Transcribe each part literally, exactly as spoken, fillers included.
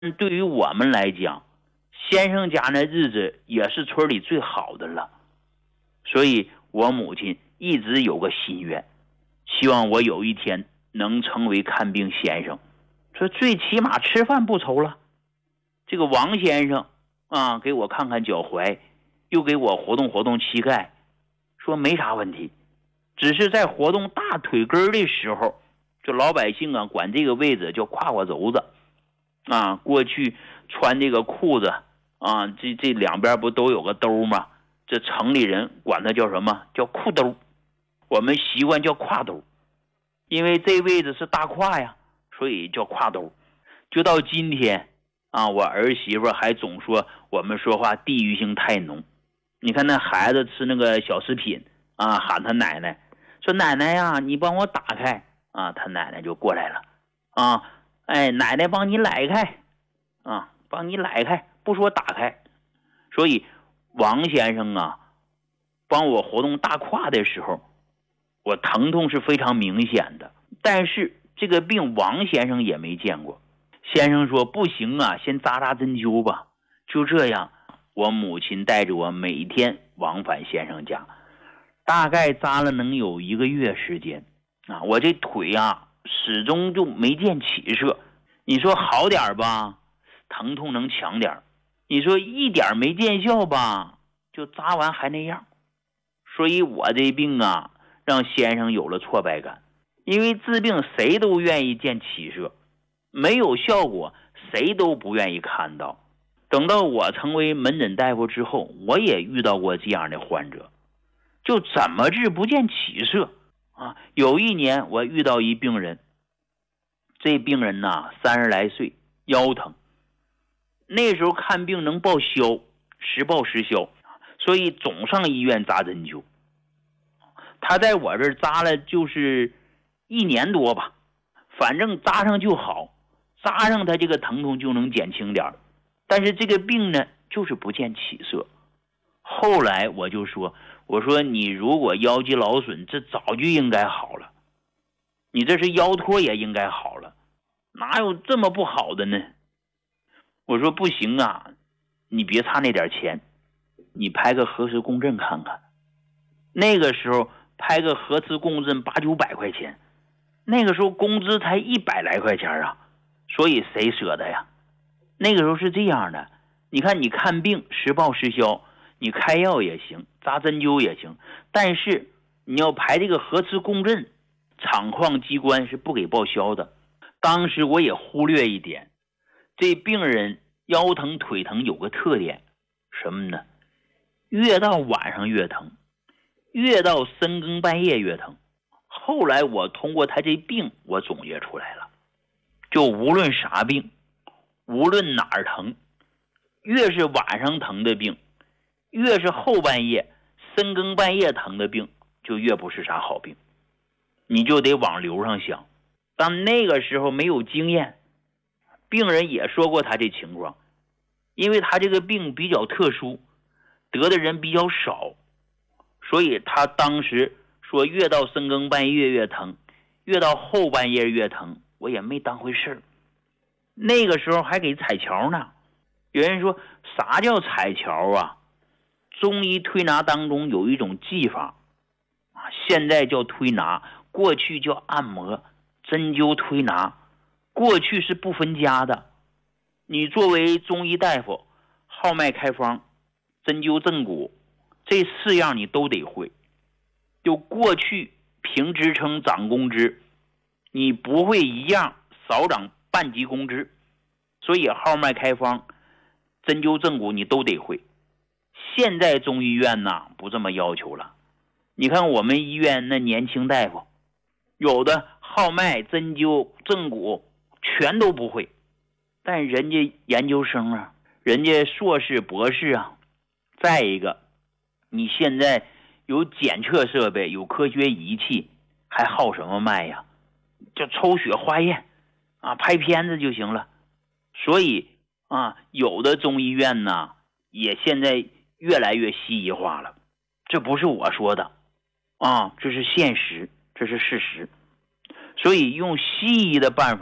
对于我们来讲，先生家那日子也是村里最好的了。所以我母亲一直有个心愿，希望我有一天能成为看病先生，说最起码吃饭不愁了。这个王先生啊，给我看看脚踝，又给我活动活动膝盖，说没啥问题，只是在活动大腿根的时候，这老百姓啊管这个位置叫胯骨轴子啊。过去穿这个裤子啊，这这两边不都有个兜吗？这城里人管它叫什么？叫裤兜，我们习惯叫胯兜，因为这位置是大胯呀，所以叫胯兜。就到今天啊，我儿媳妇还总说我们说话地域性太浓。你看那孩子吃那个小食品啊，喊他奶奶，说奶奶呀，你帮我打开啊，他奶奶就过来了啊，哎，奶奶帮你来开啊，帮你来开，不说打开。所以王先生啊，帮我活动大胯的时候，我疼痛是非常明显的，但是这个病王先生也没见过。先生说不行啊，先扎扎针灸吧。就这样，我母亲带着我每天往返先生家，大概扎了能有一个月时间啊。我这腿啊始终就没见起色。你说好点吧，疼痛能强点；你说一点没见效吧，就扎完还那样。所以我这病啊，让先生有了挫败感。因为治病谁都愿意见起色，没有效果谁都不愿意看到。等到我成为门诊大夫之后，我也遇到过这样的患者，就怎么治不见起色啊。有一年我遇到一病人，这病人呐三十来岁，腰疼，那时候看病能报销，实报实销，所以总上医院扎针灸。他在我这儿扎了就是一年多吧，反正扎上就好，扎上他这个疼痛就能减轻点，但是这个病呢就是不见起色。后来我就说，我说你如果腰肌劳损，这早就应该好了，你这是腰托也应该好了，哪有这么不好的呢？我说不行啊，你别差那点钱，你拍个核磁共振看看。那个时候拍个核磁共振八九百块钱，那个时候工资才一百来块钱啊，所以谁舍得呀？那个时候是这样的，你看你看病实报实销，你开药也行，扎针灸也行，但是你要排这个核磁共振，厂矿机关是不给报销的。当时我也忽略一点，这病人腰疼腿疼有个特点，什么呢？越到晚上越疼，越到深更半夜越疼。后来我通过他这病我总结出来了，就无论啥病，无论哪儿疼，越是晚上疼的病，越是后半夜深更半夜疼的病，就越不是啥好病。你就得往流上想。但那个时候没有经验，病人也说过他这情况，因为他这个病比较特殊，得的人比较少，所以他当时说越到深更半夜越疼，越到后半夜越疼，我也没当回事。那个时候还给踩桥呢。有人说啥叫踩桥啊？中医推拿当中有一种技法啊，现在叫推拿，过去叫按摩。针灸推拿过去是不分家的，你作为中医大夫，号脉开方、针灸正骨，这四样你都得会。就过去评职称涨工资，你不会一样少涨半级工资，所以号脉开方、针灸正骨你都得会。现在中医院呢不这么要求了，你看我们医院那年轻大夫，有的号脉、针灸、正骨全都不会，但人家研究生啊，人家硕士博士啊。再一个，你现在有检测设备，有科学仪器，还号什么脉呀？就抽血化验啊，拍片子就行了。所以啊，有的中医院呢也现在越来越西医化了，这不是我说的啊，这是现实，这是事实。所以用西医的办法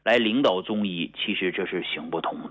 来领导中医，其实这是行不通的。